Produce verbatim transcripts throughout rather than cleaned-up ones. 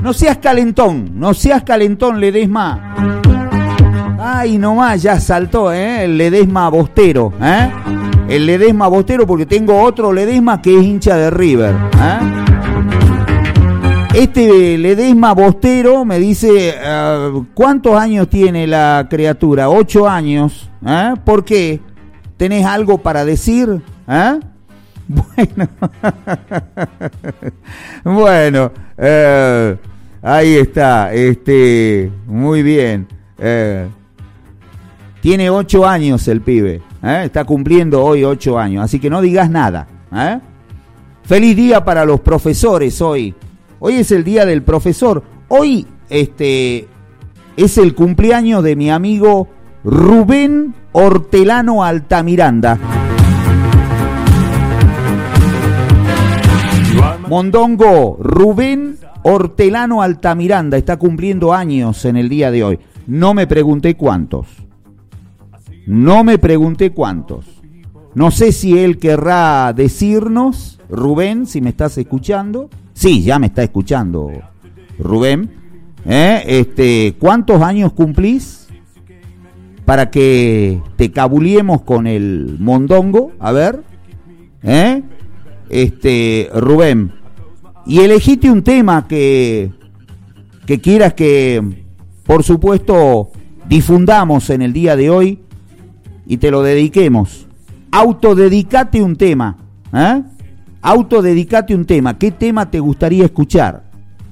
No seas calentón, no seas calentón, Ledesma. Ay, nomás, ya saltó, ¿eh? El Ledesma Bostero, ¿eh? El Ledesma Bostero, porque tengo otro Ledesma que es hincha de River, ¿eh? Este Ledesma Bostero me dice, uh, ¿cuántos años tiene la criatura? Ocho años, ¿eh? ¿Por qué? ¿Tenés algo para decir? ¿Eh? Bueno, bueno, eh, ahí está, este, muy bien. Eh, tiene ocho años el pibe, ¿eh? Está cumpliendo hoy ocho años, así que no digas nada, ¿eh? Feliz día para los profesores hoy. Hoy es el día del profesor. Hoy, este, es el cumpleaños de mi amigo Rubén Hortelano Altamiranda. Mondongo, Rubén Hortelano Altamiranda está cumpliendo años en el día de hoy. No me pregunté cuántos. No me pregunté cuántos. No sé si él querrá decirnos, Rubén, si me estás escuchando. Sí, ya me está escuchando, Rubén. ¿Eh? Este, ¿cuántos años cumplís? Para que te cabuliemos con el mondongo. A ver. ¿Eh? Este, Rubén, y elegiste un tema que, que quieras que, por supuesto, difundamos en el día de hoy y te lo dediquemos. Autodedicate un tema, ¿eh? Autodedicate un tema. ¿Qué tema te gustaría escuchar?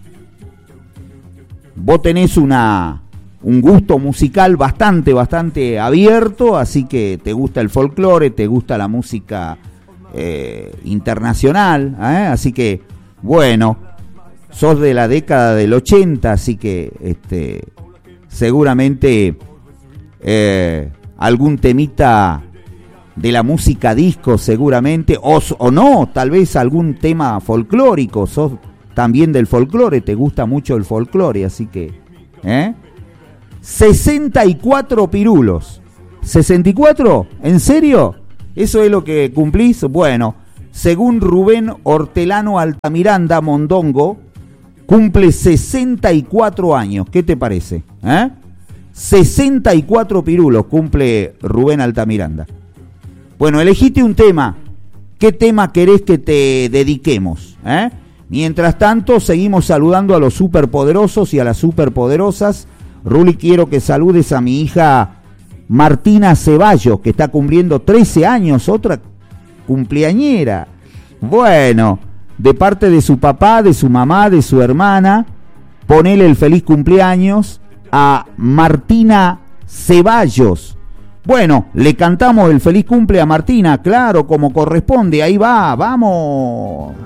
Vos tenés una, un gusto musical bastante, bastante abierto, así que te gusta el folclore, te gusta la música Eh, internacional, ¿eh? Así que bueno, sos de la década del ochenta, así que este, seguramente eh, algún temita de la música disco seguramente, o, o no, tal vez algún tema folclórico, sos también del folclore, te gusta mucho el folclore, así que ¿eh? sesenta y cuatro pirulos. ¿sesenta y cuatro? ¿En serio? ¿Eso es lo que cumplís? Bueno, según Rubén Hortelano Altamiranda, Mondongo, cumple sesenta y cuatro años. ¿Qué te parece? ¿Eh? sesenta y cuatro pirulos cumple Rubén Altamiranda. Bueno, elegiste un tema. ¿Qué tema querés que te dediquemos? ¿Eh? Mientras tanto, seguimos saludando a los superpoderosos y a las superpoderosas. Ruli, quiero que saludes a mi hija Martina Ceballos, que está cumpliendo trece años, otra cumpleañera. Bueno, de parte de su papá, de su mamá, de su hermana, ponele el feliz cumpleaños a Martina Ceballos. Bueno, le cantamos el feliz cumple a Martina, claro, como corresponde. Ahí va, vamos.